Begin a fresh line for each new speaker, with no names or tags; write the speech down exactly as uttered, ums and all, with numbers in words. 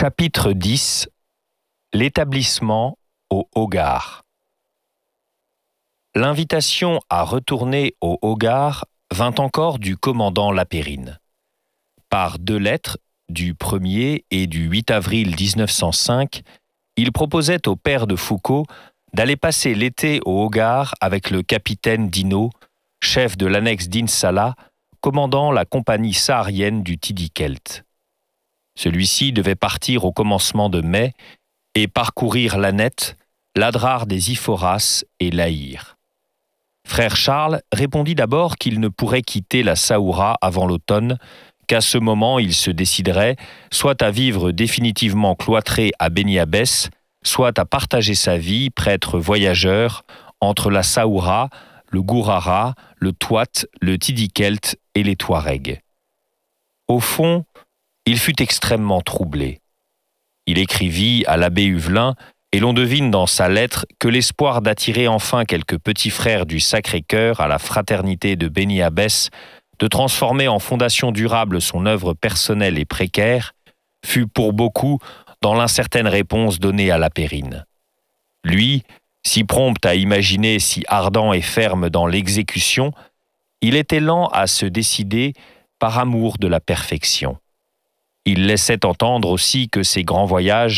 Chapitre dix. L'établissement au Hogar. L'invitation à retourner au Hogar vint encore du commandant Lapérine. Par deux lettres, du premier et du huit avril mille neuf cent cinq, il proposait au père de Foucault d'aller passer l'été au Hogar avec le capitaine Dinaud, chef de l'annexe d'Insallah, commandant la compagnie saharienne du Tidikelt. Celui-ci devait partir au commencement de mai et parcourir l'Annette, l'Adrar des Iphoras et l'Aïr. Frère Charles répondit d'abord qu'il ne pourrait quitter la Saoura avant l'automne, qu'à ce moment il se déciderait soit à vivre définitivement cloîtré à Beni Abbès, soit à partager sa vie, prêtre voyageur, entre la Saoura, le Gourara, le Touat, le Tidikelt et les Touaregs. Au fond, il fut extrêmement troublé. Il écrivit à l'abbé Huvelin, et l'on devine dans sa lettre que l'espoir d'attirer enfin quelques petits frères du Sacré-Cœur à la fraternité de Beni Abbès, de transformer en fondation durable son œuvre personnelle et précaire, fut pour beaucoup dans l'incertaine réponse donnée à Lapérine. Lui, si prompt à imaginer, si ardent et ferme dans l'exécution, il était lent à se décider par amour de la perfection. Il laissait entendre aussi que ses grands voyages